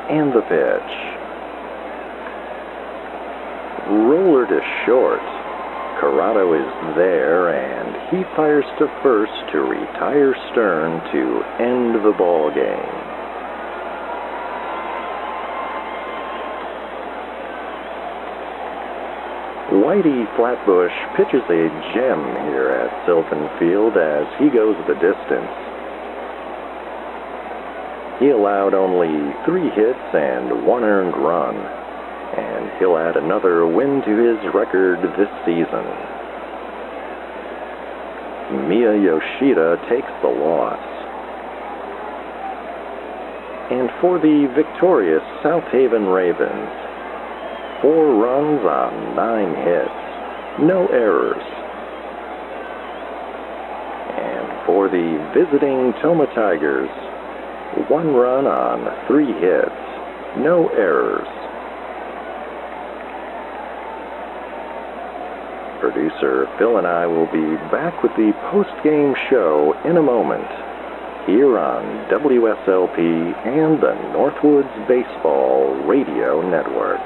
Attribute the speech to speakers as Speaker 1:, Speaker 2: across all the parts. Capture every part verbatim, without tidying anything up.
Speaker 1: and the pitch. Roller to short. Corrado is there, and he fires to first to retire Stern to end the ball game. Whitey Flatbush pitches a gem here at Sylvan Field as he goes the distance. He allowed only three hits and one earned run, and he'll add another win to his record this season. Miya Yoshida takes the loss. And for the victorious South Haven Ravens, four runs on nine hits, no errors. And for the visiting Toma Tigers, one run on three hits, no errors. Producer Phil and I will be back with the post-game show in a moment here on W S L P and the Northwoods Baseball Radio Network.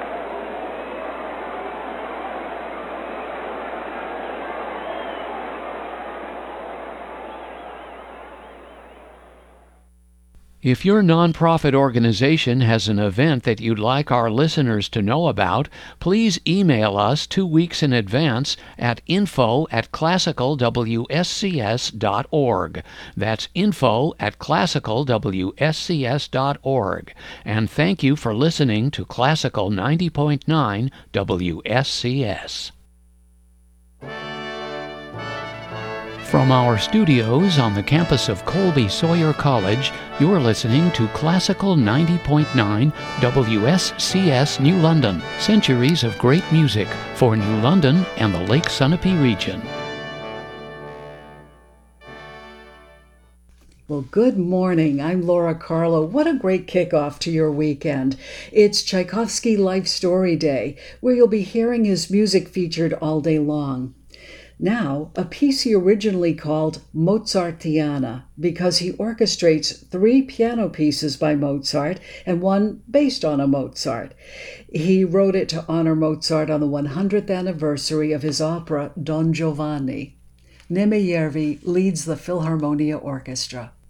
Speaker 2: If your nonprofit organization has an event that you'd like our listeners to know about, please email us two weeks in advance at info at classical w s c s dot org. That's info at classical w s c s dot org. And thank you for listening to Classical ninety point nine W S C S. From our studios on the campus of Colby Sawyer College, you're listening to Classical ninety point nine W S C S New London, centuries of great music for New London and the Lake Sunapee region.
Speaker 3: Well, good morning. I'm Laura Carlo. What a great kickoff to your weekend. It's Tchaikovsky Life Story Day, where you'll be hearing his music featured all day long. Now, a piece he originally called Mozartiana because he orchestrates three piano pieces by Mozart and one based on a Mozart. He wrote it to honor Mozart on the one hundredth anniversary of his opera Don Giovanni. Nemejärvi leads the Philharmonia Orchestra.